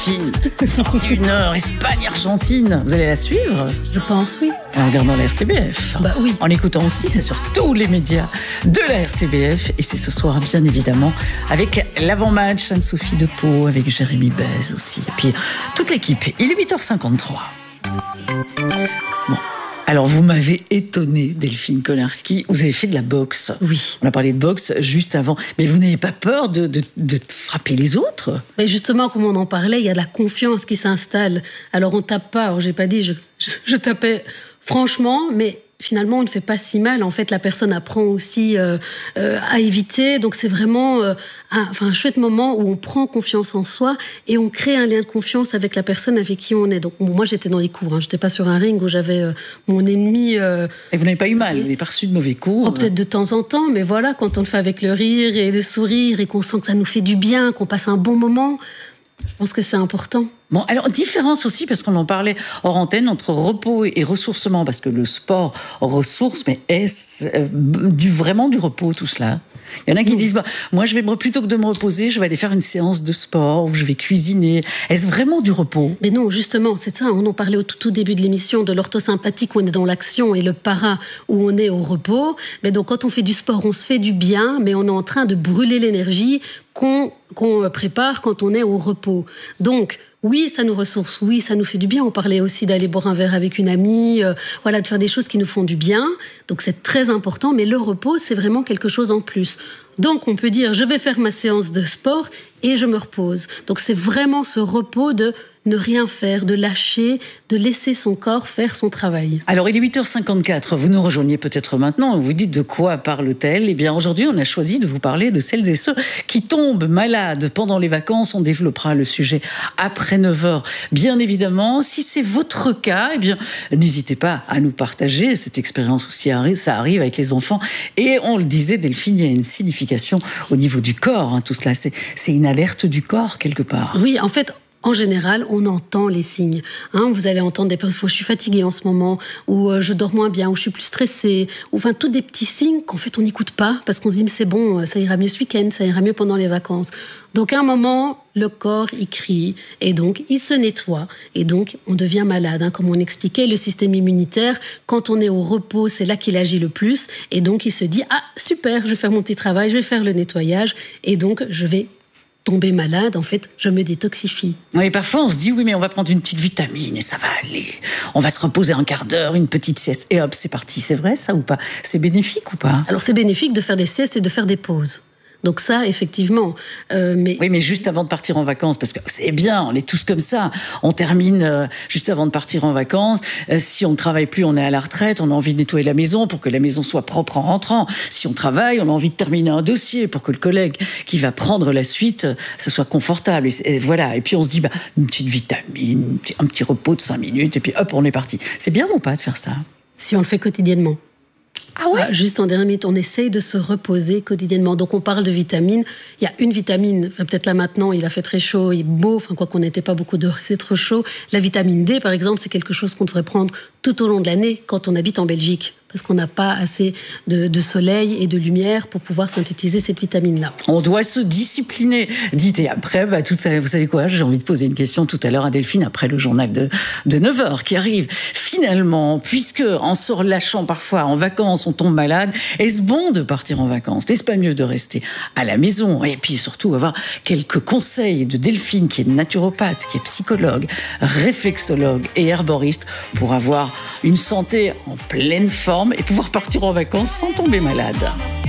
Delphine. 21h, Espagne-Argentine. Vous allez la suivre? Je pense, oui. En regardant la RTBF. Bah oui. En écoutant aussi, c'est sur tous les médias de la RTBF. Et c'est ce soir, bien évidemment, avec l'avant-match Anne-Sophie Depeau, avec Jérémy Bez aussi. Et puis, toute l'équipe. Il est 8h53. Bon. Alors, vous m'avez étonné, Delphine Kolarski. Vous avez fait de la boxe. Oui. On a parlé de boxe juste avant. Mais vous n'avez pas peur de frapper les autres? Mais justement, comme on en parlait, il y a de la confiance qui s'installe. Alors, on tape pas. Alors, j'ai pas dit, je tapais franchement, mais finalement, on ne fait pas si mal. En fait, la personne apprend aussi à éviter. Donc, c'est vraiment un chouette moment où on prend confiance en soi et on crée un lien de confiance avec la personne avec qui on est. Donc, moi, j'étais dans les cours. Hein. J'étais pas sur un ring où j'avais mon ennemi. Et vous n'avez pas eu mal? Vous n'avez pas reçu de mauvais coups? Oh, peut-être de temps en temps, mais voilà, quand on le fait avec le rire et le sourire et qu'on sent que ça nous fait du bien, qu'on passe un bon moment, je pense que c'est important. Bon, alors, différence aussi, parce qu'on en parlait hors antenne, entre repos et ressourcement, parce que le sport ressource, mais est-ce vraiment du repos, tout cela? Il y en a qui disent, bah, moi, plutôt que de me reposer, je vais aller faire une séance de sport, ou je vais cuisiner. Est-ce vraiment du repos? Mais non, justement, c'est ça. On en parlait au tout début de l'émission, de l'orthosympathique où on est dans l'action et le para où on est au repos. Mais donc, quand on fait du sport, on se fait du bien, mais on est en train de brûler l'énergie qu'on prépare quand on est au repos. Donc, oui, ça nous ressource, oui, ça nous fait du bien. On parlait aussi d'aller boire un verre avec une amie, voilà, de faire des choses qui nous font du bien. Donc, c'est très important, mais le repos, c'est vraiment quelque chose en plus. Donc, on peut dire, je vais faire ma séance de sport et je me repose. Donc, c'est vraiment ce repos de ne rien faire, de lâcher, de laisser son corps faire son travail. Alors, il est 8h54, vous nous rejoignez peut-être maintenant, vous dites de quoi parle-t-elle? Eh bien, aujourd'hui, on a choisi de vous parler de celles et ceux qui tombent malades pendant les vacances. On développera le sujet après 9h. Bien évidemment, si c'est votre cas, eh bien, n'hésitez pas à nous partager. Cette expérience aussi, ça arrive avec les enfants. Et on le disait, Delphine, il y a une signification au niveau du corps. Hein, tout cela, c'est une alerte du corps, quelque part. Oui, en fait, en général, on entend les signes. Hein, vous allez entendre des fois, je suis fatiguée en ce moment, ou je dors moins bien, ou je suis plus stressée, ou enfin, tous des petits signes qu'en fait, on n'écoute pas, parce qu'on se dit, mais c'est bon, ça ira mieux ce week-end, ça ira mieux pendant les vacances. Donc, à un moment, le corps, il crie, et donc, il se nettoie, et donc, on devient malade. Hein, comme on expliquait, le système immunitaire, quand on est au repos, c'est là qu'il agit le plus, et donc, il se dit, ah, super, je vais faire mon petit travail, je vais faire le nettoyage, et donc, je vais tomber malade, en fait, je me détoxifie. Oui, parfois on se dit, oui, mais on va prendre une petite vitamine et ça va aller. On va se reposer un quart d'heure, une petite sieste, et hop, c'est parti. C'est vrai, ça, ou pas? C'est bénéfique ou pas? Alors, c'est bénéfique de faire des siestes et de faire des pauses. Donc ça, effectivement. Oui, mais juste avant de partir en vacances, parce que c'est bien, on est tous comme ça. On termine juste avant de partir en vacances. Si on ne travaille plus, on est à la retraite, on a envie de nettoyer la maison pour que la maison soit propre en rentrant. Si on travaille, on a envie de terminer un dossier pour que le collègue qui va prendre la suite, ça soit confortable. Et voilà. Et puis on se dit, bah, une petite vitamine, un petit repos de 5 minutes, et puis hop, on est parti. C'est bien ou pas de faire ça? Si on le fait quotidiennement. Ah ouais? Juste en dernière minute, on essaye de se reposer quotidiennement. Donc on parle de vitamines. Il y a une vitamine, peut-être là maintenant, il a fait très chaud, il est beau, enfin quoi qu'on n'était pas beaucoup dehors, c'est trop chaud. La vitamine D, par exemple, c'est quelque chose qu'on devrait prendre tout au long de l'année quand on habite en Belgique. Parce qu'on n'a pas assez de soleil et de lumière pour pouvoir synthétiser cette vitamine-là. On doit se discipliner. Dites, et après, bah, vous savez quoi, j'ai envie de poser une question tout à l'heure à Delphine, après le journal de 9h qui arrive. Finalement, puisque en se relâchant parfois en vacances, on tombe malade, est-ce bon de partir en vacances? N'est-ce pas mieux de rester à la maison? Et puis surtout avoir quelques conseils de Delphine, qui est naturopathe, qui est psychologue, réflexologue et herboriste, pour avoir une santé en pleine forme et pouvoir partir en vacances sans tomber malade.